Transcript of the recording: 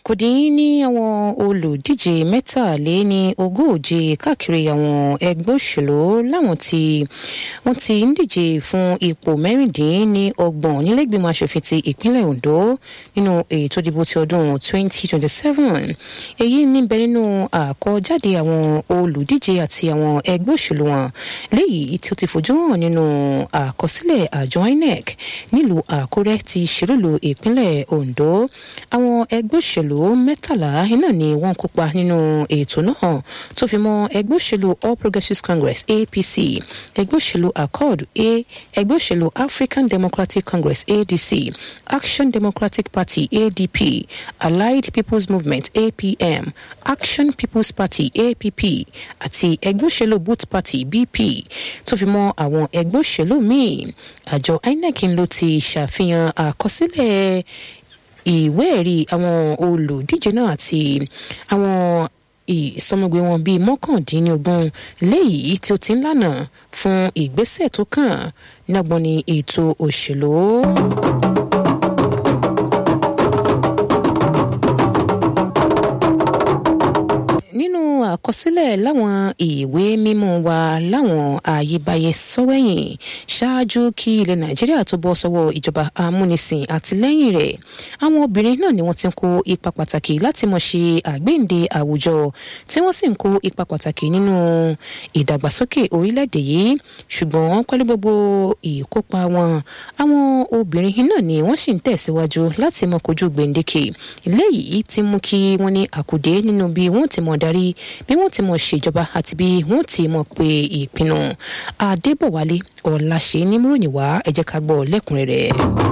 kò dín ní àwọn olùdíje mẹ́tàléní ogóje káàkiri àwọn ẹgbẹ́ òṣèlú láwọn tí wọ́n ti ń díje fún ipò mẹ́rìndínlọ́gbọ̀n nílẹ̀ẹ́gbìmọ̀ aṣòfin ti ìpínlẹ̀ Ondo nínú ètò ìdìbò ti ọdún 2027. èyí níbẹ̀ nínú àkọjáde àwọn olùdíje àti àwọn ẹgbẹ́ òṣèlú wọn léyìí tí ó ti fojú hàn nínú àkọsílẹ̀ àjọ INEC nílùú Àkúrẹ́ ti ṣèrúlù ìpínlẹ̀ Ondo. àwọn ẹgbẹ́ òṣèlú mẹ́tàlá iná ni wọ́n kópa nínú ètò náà tó fi mọ́ ẹgbẹ́ òṣèlú All Progressives Congress APC, ẹgbẹ́ òṣèlú Accord ẹgbẹ́ òṣèlú African Democratic Congress ADC, Action Democratic Party ADP, Allied People's Movement APM, Action People's Party APP àti ẹgbẹ́ òṣèlú Boot Party BP tó fi mọ́ àwọn ẹgbẹ́ òṣèlú míì. àjọ INEC ló ti ṣàfihàn àkọsílẹ̀ ìwé ẹ̀rí àwọn olùdíje náà àti àwọn ìsọmọgbé wọn bíi 19 léyìí tí ó ti ń lànà fún ìgbésẹ̀ tó kàn nígbọn ní ètò òṣèlú. nínú àkọsílẹ̀ láwọn ìwé mímọ́ wa láwọn àyíbáyé sọ́wẹ́yìn ṣáájú kí ilẹ̀ Nàìjíríà tó bọ́ sọ́wọ́ ìjọba amúnisìn àtìlẹ́yìn rẹ̀, àwọn obìnrin náà ni wọ́n ti ń kó ipa pàtàkì láti mọ̀ ṣe àgbéǹde àwùjọ tí wọ́n sì ń kó ipa pàtàkì nínú ìdàgbàsókè orílẹ̀-èdè yìí. ṣùgbọ́n pẹ̀lú gbogbo ìkópa wọn, àwọn obìnrin náà ni wọ́n sì ń tẹ̀síwájú láti mọ kojú gbèǹdéke léyìí tí mú kí wọ́n ní àkùdé nínú bí wọ́n ti mọ̀ darí, bí wọ́n ti mọ̀ ṣèjọba àti bí wọ́n ti mọ̀ pé ìpinnu. Adébọ̀wálé Ọláṣẹ́ ní múròyìn wá, ẹ jẹ́ ká gbọ́ lẹ́kùnrẹ́rẹ́.